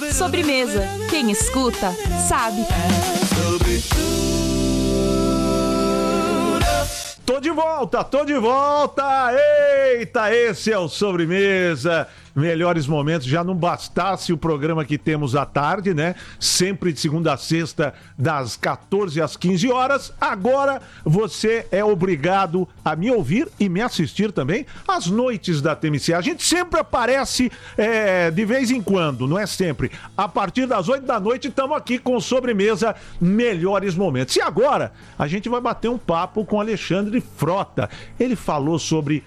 Sobremesa. Quem escuta, sabe. Tô de volta! Eita, esse é o Sobremesa. Melhores momentos, já não bastasse o programa que temos à tarde, né? Sempre de segunda a sexta, das 14 às 15 horas. Agora você é obrigado a me ouvir e me assistir também às noites da TMC. A gente sempre aparece de vez em quando, não é sempre. A partir das 8 da noite estamos aqui com o Sobremesa Melhores Momentos. E agora a gente vai bater um papo com Alexandre Frota. Ele falou sobre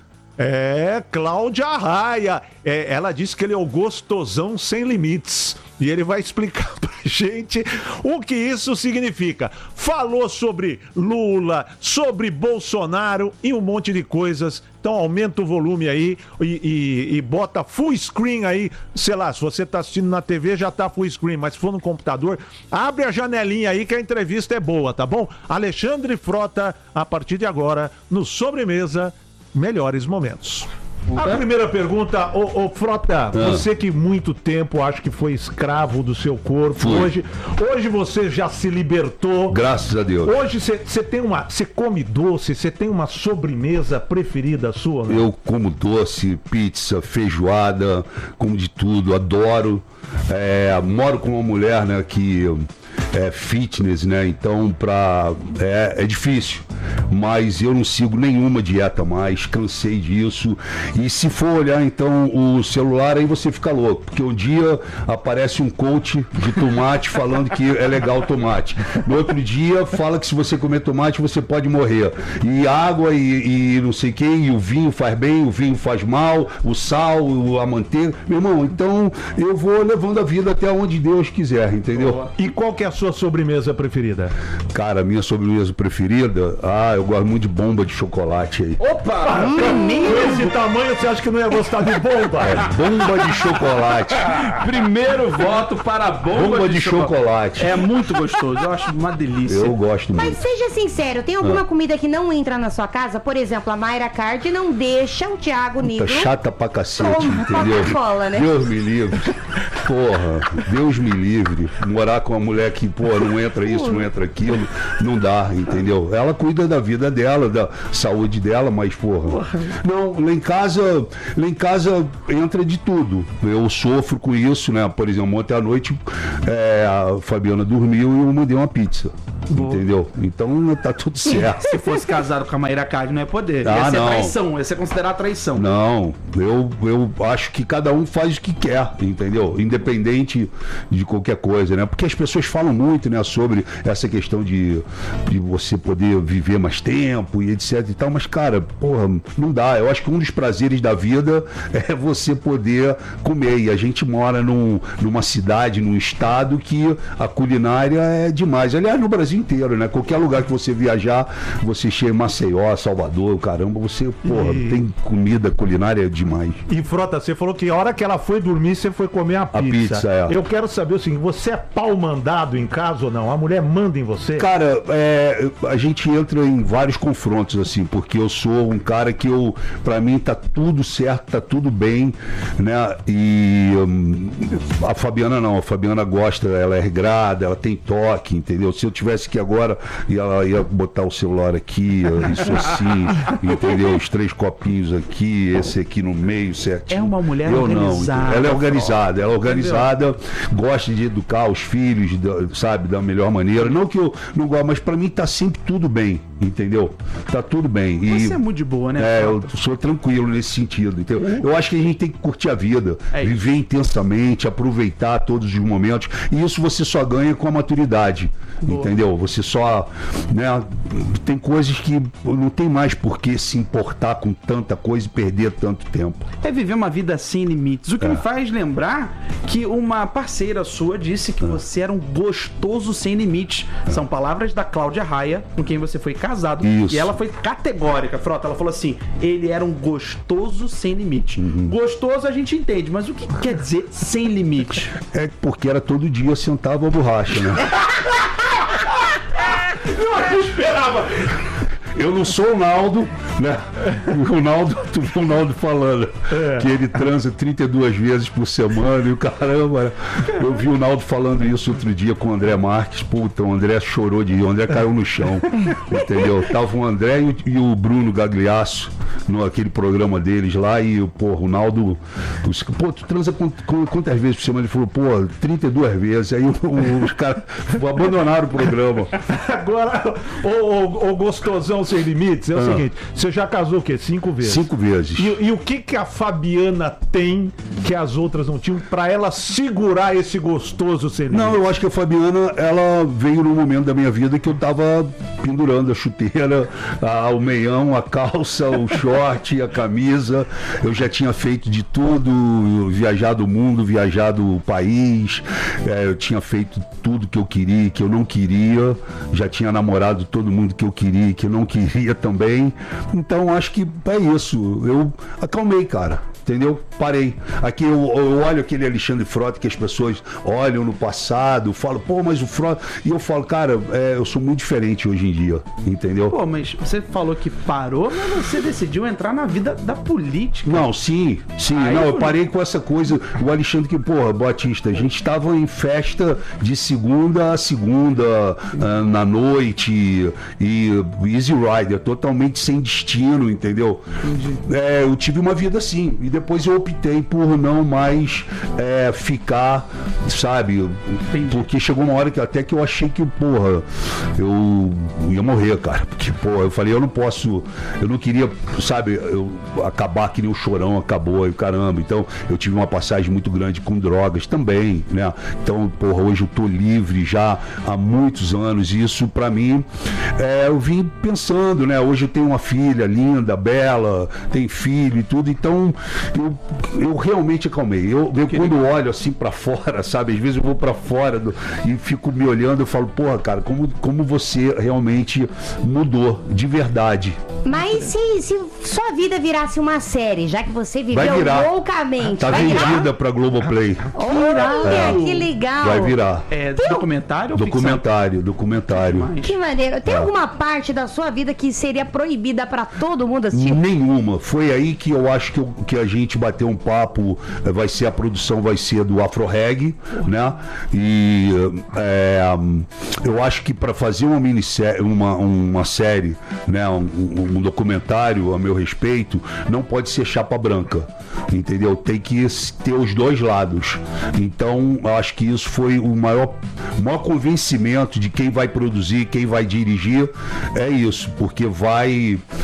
Cláudia Raia. Ela disse que ele é o gostosão sem limites. E ele vai explicar pra gente o que isso significa. Falou sobre Lula, sobre Bolsonaro e um monte de coisas. Então aumenta o volume aí e bota full screen aí. Sei lá, se você tá assistindo na TV já tá full screen, mas se for no computador, abre a janelinha aí que a entrevista é boa, tá bom? Alexandre Frota, a partir de agora, no Sobremesa Melhores Momentos. A primeira pergunta, ô Frota, você que muito tempo acho que foi escravo do seu corpo, hoje você já se libertou. Graças a Deus. Hoje você come doce, você tem uma sobremesa preferida sua? Né? Eu como doce, pizza, feijoada, como de tudo, adoro. Moro com uma mulher, né, que é fitness, né? Então é difícil, mas eu não sigo nenhuma dieta mais, cansei disso. E se for olhar então o celular, aí você fica louco, porque um dia aparece um coach de tomate falando que é legal o tomate, no outro dia fala que se você comer tomate você pode morrer, e água e não sei o que, e o vinho faz bem, o vinho faz mal, o sal, a manteiga, meu irmão. Então eu vou levando a vida até onde Deus quiser, entendeu? E qual que é a sua sobremesa preferida? Cara, a minha sobremesa preferida, eu gosto muito de bomba de chocolate aí. Opa! Esse tamanho você acha que não ia gostar de bomba? Bomba de chocolate. Primeiro voto para bomba de chocolate. É muito gostoso, eu acho uma delícia. Eu gosto muito. Mas seja sincero, tem alguma comida que não entra na sua casa? Por exemplo, a Mayra Card não deixa o Thiago Negro... Chata pra cacete, entendeu? Coca-Cola, né? Deus me livre. Porra, Deus me livre. Morar com uma mulher que, não entra isso, não entra aquilo, não dá, entendeu? Ela cuida da vida dela, da saúde dela, mas, não, lá em casa entra de tudo. Eu sofro com isso, né? Por exemplo, ontem à noite a Fabiana dormiu e eu mandei uma pizza. Entendeu? Então tá tudo certo. Se fosse casado com a Mayra Card, não ia poder. Ia ser traição, ia ser considerado traição. Não, eu acho que cada um faz o que quer, entendeu? Independente de qualquer coisa, né? Porque as pessoas falam muito, né, sobre essa questão de você poder viver mais tempo e etc e tal, mas, cara, não dá. Eu acho que um dos prazeres da vida é você poder comer. E a gente mora numa cidade, num estado que a culinária é demais. Aliás, no Brasil inteiro, né? Qualquer lugar que você viajar, você chega em Maceió, Salvador, caramba, você, tem comida culinária demais. E Frota, você falou que a hora que ela foi dormir, você foi comer a pizza. Eu quero saber o seguinte, você é pau mandado em casa ou não? A mulher manda em você? Cara, a gente entra em vários confrontos, assim, porque eu sou um cara que pra mim tá tudo certo, tá tudo bem, né? E a Fabiana não, a Fabiana gosta, ela é regrada, ela tem toque, entendeu? Se eu tivesse aqui agora, ela ia botar o celular aqui, isso assim, entendeu? Os 3 copinhos aqui, esse aqui no meio, certinho. É uma mulher organizada. Não, ela é organizada, gosta de educar os filhos, sabe, da melhor maneira. Não que eu não gosto, mas pra mim tá sempre tudo bem, entendeu? Tá tudo bem. Você é muito de boa, né? Eu sou tranquilo nesse sentido, entendeu? Eu acho que a gente tem que curtir a vida, viver intensamente, aproveitar todos os momentos, e isso você só ganha com a maturidade. Entendeu? Você só, né, tem coisas que não tem mais por que se importar com tanta coisa e perder tanto tempo. É viver uma vida sem limites. O que me faz lembrar que uma parceira sua disse que você era um gostoso sem limites. São palavras da Cláudia Raia, com quem você foi casado. Isso. E ela foi categórica, Frota. Ela falou assim, ele era um gostoso sem limite. Gostoso a gente entende, mas o que quer dizer sem limite? É porque era todo dia eu sentava a borracha, né? Eu esperava. Eu não sou o Naldo, né? O Ronaldo falando que ele transa 32 vezes por semana e o caramba. Eu vi o Naldo falando isso outro dia com o André Marques. Puta, o André chorou de rir, o André caiu no chão, entendeu? Tava o André e o Bruno Gagliasso naquele programa deles lá e, pô, o Ronaldo, pô, tu transa quantas vezes por semana? Ele falou, pô, 32 vezes. Aí os caras abandonaram o programa. Agora, o gostosão sem limites é o seguinte, você já casou o quê? 5 vezes? 5 vezes. E o que a Fabiana tem que as outras não tinham pra ela segurar esse gostoso sem limites? Não, eu acho que a Fabiana, ela veio num momento da minha vida que eu tava pendurando a chuteira, o meião, a calça, o short, a camisa. Eu já tinha feito de tudo, viajado o mundo, viajado o país, eu tinha feito tudo que eu queria, que eu não queria, já tinha namorado todo mundo que eu queria e que eu não queria também. Então acho que é isso, eu acalmei, cara. Entendeu? Parei. Aqui eu olho aquele Alexandre Frota que as pessoas olham no passado, falam, pô, mas o Frota... E eu falo, cara, eu sou muito diferente hoje em dia, entendeu? Pô, mas você falou que parou, mas você decidiu entrar na vida da política. Não, sim. Aí, não, eu parei com essa coisa. O Alexandre que, porra, Batista, a gente estava em festa de segunda a segunda, na noite, e Easy Rider, totalmente sem destino, entendeu? Entendi. Eu tive uma vida assim, e depois eu optei por não mais ficar, sabe? Entendi. Porque chegou uma hora que até que eu achei que, porra, eu ia morrer, cara. Porque, porra, eu falei, eu não queria, sabe, eu acabar que nem o Chorão acabou, e caramba. Então, eu tive uma passagem muito grande com drogas também, né? Então, porra, hoje eu tô livre já há muitos anos, e isso pra mim, eu vim pensando, né? Hoje eu tenho uma filha linda, bela, tem filho e tudo, então eu realmente acalmei. Eu quando olho assim pra fora, sabe? Às vezes eu vou pra fora e fico me olhando, eu falo, porra, cara, como você realmente mudou, de verdade. Mas se sua vida virasse uma série, já que você viveu loucamente... Tá vendida pra Globoplay. Olha, que legal. Vai virar. Documentário ou Documentário. Que maneiro. Tem alguma parte da sua vida que seria proibida pra todo mundo assistir? Nenhuma. Foi aí que eu acho que a gente bateu um papo, a produção vai ser do Afro Reggae, né? E eu acho que para fazer uma minissérie, uma série, né? Um documentário a meu respeito, não pode ser chapa branca, entendeu? Tem que ter os dois lados. Então, eu acho que isso foi o maior convencimento de quem vai produzir, quem vai dirigir, é isso, porque vai